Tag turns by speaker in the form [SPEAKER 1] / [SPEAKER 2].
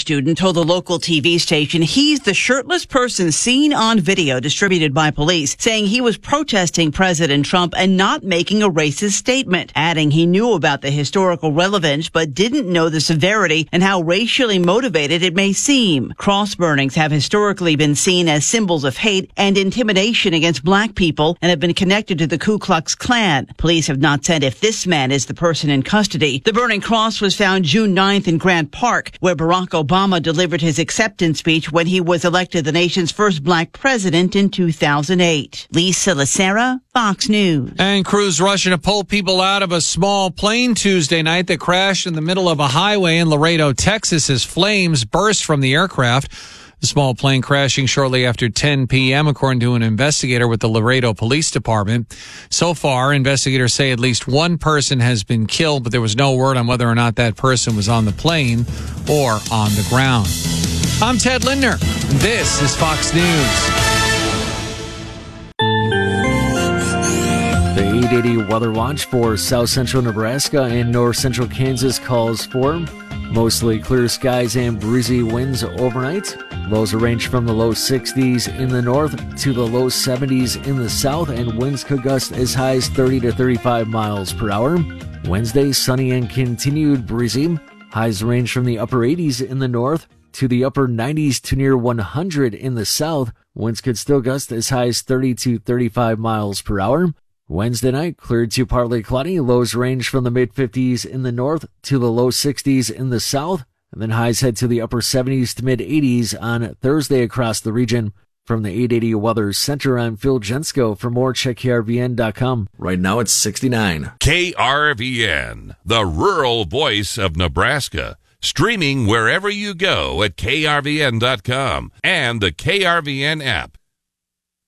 [SPEAKER 1] student told the local TV station he's the shirtless person seen on video distributed by police, saying he was protesting President Trump and not making a racist statement, adding he knew about the historical relevance but didn't know the severity and how racially motivated it may seem. Cross burnings have historically been seen as symbols of hate and intimidation against black people and have been connected to the Ku Klux Klan. Police have not said if this man is the person in custody. The burning cross was found June 9th in Grant Park, where Barack Obama delivered his acceptance speech when he was elected the nation's first black president in 2008. Lisa Lacera, Fox News.
[SPEAKER 2] And crews rushing to pull people out of a small plane Tuesday night that crashed in the middle of a highway in Laredo, Texas, as flames burst from the aircraft. The small plane crashing shortly after 10 p.m., according to an investigator with the Laredo Police Department. So far, investigators say at least one person has been killed, but there was no word on whether or not that person was on the plane or on the ground. I'm Ted Lindner. This is Fox News.
[SPEAKER 3] The 880 Weather Watch for south central Nebraska and north central Kansas calls for mostly clear skies and breezy winds overnight. Lows will range from the low 60s in the north to the low 70s in the south, and winds could gust as high as 30 to 35 miles per hour. Wednesday, sunny and continued breezy. Highs range from the upper 80s in the north to the upper 90s to near 100 in the south. Winds could still gust as high as 30 to 35 miles per hour. Wednesday night, cleared to partly cloudy. Lows range from the mid-50s in the north to the low 60s in the south. And then highs head to the upper 70s to mid-80s on Thursday across the region. From the 880 Weather Center, I'm Phil Jensko. For more, check KRVN.com. Right now it's 69.
[SPEAKER 4] KRVN, the rural voice of Nebraska. Streaming wherever you go at KRVN.com and the KRVN app.